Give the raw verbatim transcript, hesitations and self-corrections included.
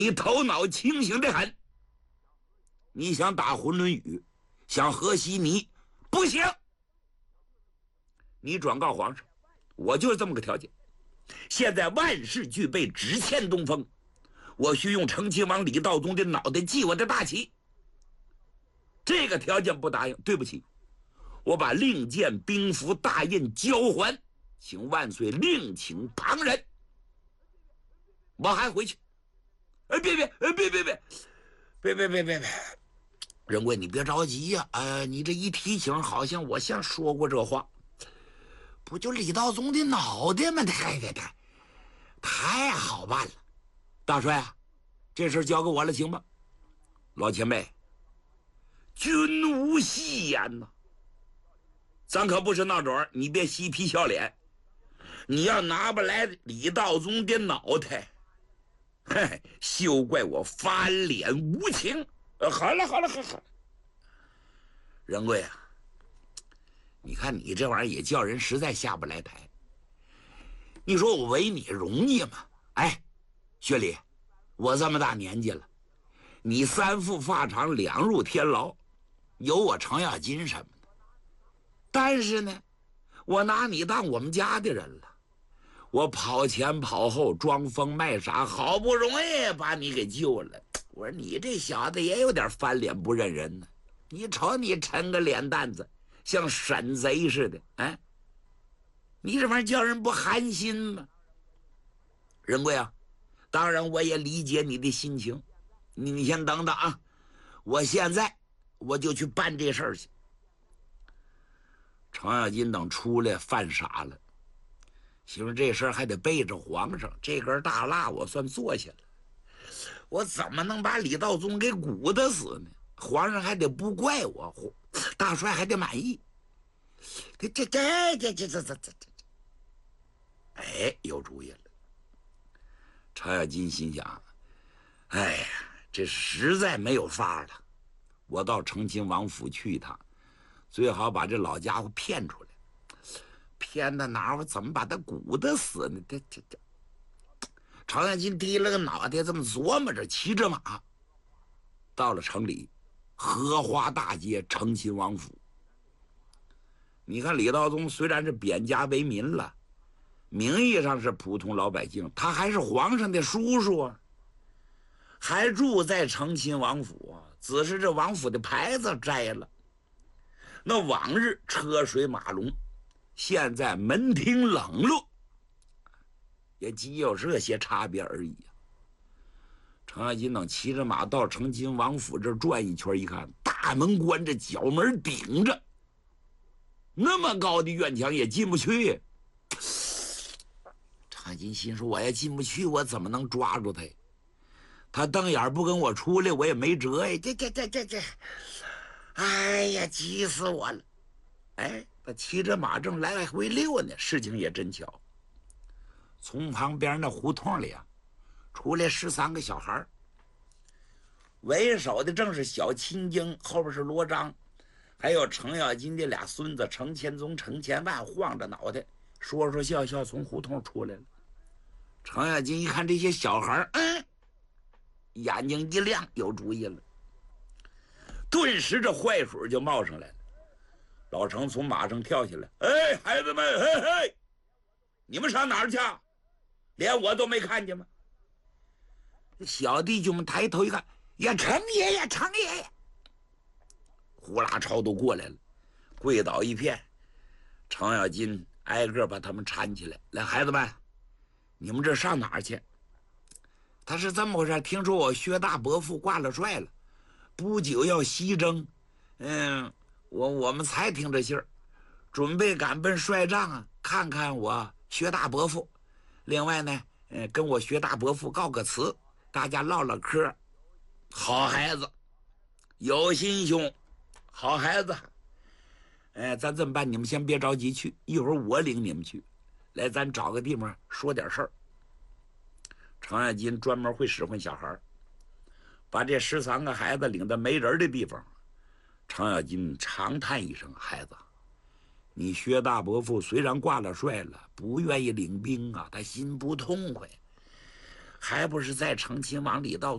你头脑清醒的很，你想打浑沌雨，想和稀泥，不行。你转告皇上，我就是这么个条件。现在万事俱备，只欠东风。我需用成亲王李道宗的脑袋祭我的大旗。这个条件不答应，对不起，我把令箭、兵符、大印交还，请万岁另请旁人。我还回去。哎，别别，哎，别别别，别别别别别，仁贵，你别着急呀、啊。呃，你这一提醒，好像我像说过这话。不就李道宗的脑袋吗？太太太，太好办了。大帅啊，这事交给我了，行吗？老前辈，君无戏言呐，咱可不是闹着玩，你别嬉皮笑脸。你要拿不来李道宗的脑袋，嘿，休怪我翻脸无情。呃，好了好了好了，仁贵啊，你看你这玩意儿也叫人实在下不来台。你说我为你容易吗？哎，薛礼，我这么大年纪了，你三副发长，两入天牢，有我程咬金什么的。但是呢，我拿你当我们家的人了，我跑前跑后，装疯卖傻，好不容易把你给救了。我说你这小子也有点翻脸不认人呢。你瞅你抻个脸蛋子，像审贼似的，哎，你这玩意儿叫人不寒心吗？仁贵啊，当然我也理解你的心情，你你先等等啊，我现在我就去办这事儿去。程咬金等出来犯傻了，媳妇这事儿还得背着皇上，这根大蜡我算坐下了，我怎么能把李道宗给鼓得死呢？皇上还得不怪我，大帅还得满意。这这这这这这这这这，哎，有主意了。程咬金心想，哎呀，这实在没有法了，我到成亲王府去一趟，最好把这老家伙骗出来。骗到哪儿，我怎么把他鼓得死呢？这这这，程咬金低了个脑袋，这么琢磨着，骑着马到了城里荷花大街成亲王府。你看李道宗虽然是贬家为民了，名义上是普通老百姓，他还是皇上的叔叔啊，还住在成亲王府啊，只是这王府的牌子摘了。那往日车水马龙，现在门庭冷落，也仅有这些差别而已啊。程咬金等骑着马到成亲王府这转一圈，一看大门关着，角门顶着，那么高的院墙也进不去。程咬金心说，我也进不去，我怎么能抓住他？他瞪眼不跟我出来，我也没辙呀。这这这这这，哎呀，急死我了！哎，他骑着马正来来回溜呢，事情也真巧，从旁边那胡同里啊出来十三个小孩，为首的正是小青鹰，后边是罗章，还有程咬金的俩孙子程千宗、程千万，晃着脑袋说说笑笑从胡同出来了。程咬金一看这些小孩，嗯，眼睛一亮，有主意了，顿时这坏水就冒上来了。老程从马上跳下来，哎，孩子们，嘿嘿，你们上哪儿去？连我都没看见吗？小弟兄们抬头一看，呀，程爷爷，程爷爷，呼啦超都过来了，跪倒一片。程咬金挨个把他们搀起来，来，孩子们，你们这上哪儿去？他是这么回事，听说我薛大伯父挂了帅了，不久要西征，嗯，我我们才听这信儿，准备赶奔帅帐啊，看看我薛大伯父。另外呢，嗯，跟我薛大伯父告个辞，大家唠唠嗑。好孩子，有心胸，好孩子。哎，咱这么办，你们先别着急去，一会儿我领你们去。来，咱找个地方说点事儿。程咬金专门会使唤小孩，把这十三个孩子领到没人的地方。程咬金长叹一声：“孩子，你薛大伯父虽然挂了帅了，不愿意领兵啊，他心不痛快，还不是在成亲王李道